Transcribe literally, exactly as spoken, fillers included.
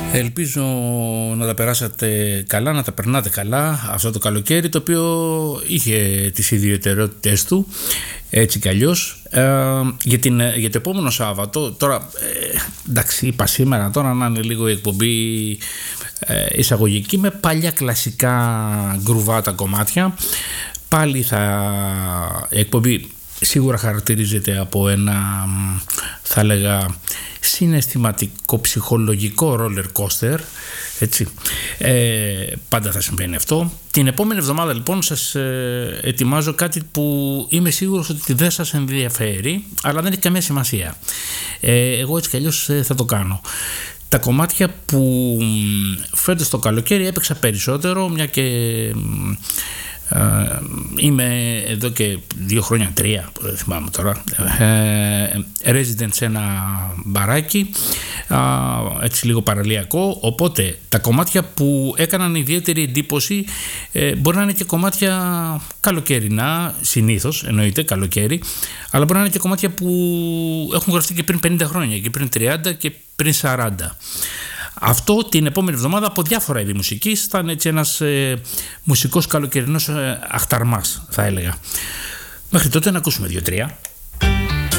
Ελπίζω να τα περάσατε καλά, να τα περνάτε καλά αυτό το καλοκαίρι, το οποίο είχε τις ιδιαιτερότητες του, έτσι κι αλλιώς. Ε, για, την, για το επόμενο Σάββατο, τώρα ε, εντάξει, είπα σήμερα τώρα να είναι λίγο η εκπομπή ε, εισαγωγική με παλιά κλασικά γκρουβάτα κομμάτια. Πάλι θα η εκπομπή σίγουρα χαρακτηρίζεται από ένα, θα έλεγα, συναισθηματικό ψυχολογικό roller coaster, έτσι. Ε, πάντα θα συμβαίνει αυτό. Την επόμενη εβδομάδα λοιπόν σας ε, ετοιμάζω κάτι που είμαι σίγουρος ότι δεν σας ενδιαφέρει, αλλά δεν έχει καμία σημασία. Ε, εγώ έτσι κι αλλιώς ε, θα το κάνω. Τα κομμάτια που φέτος το καλοκαίρι έπαιξα περισσότερο, μια και Uh, είμαι εδώ και δύο χρόνια, τρία, δεν θυμάμαι τώρα, uh, resident σε ένα μπαράκι, uh, έτσι λίγο παραλιακό, οπότε τα κομμάτια που έκαναν ιδιαίτερη εντύπωση uh, μπορεί να είναι και κομμάτια καλοκαιρινά, συνήθως εννοείται καλοκαίρι, αλλά μπορεί να είναι και κομμάτια που έχουν γραφτεί και πριν πενήντα χρόνια και πριν τριάντα και πριν σαράντα. Αυτό την επόμενη εβδομάδα από διάφορα είδη μουσικής θα είναι έτσι ένας ε, μουσικός καλοκαιρινός ε, αχταρμάς, θα έλεγα. Μέχρι τότε να ακούσουμε δύο-τρία.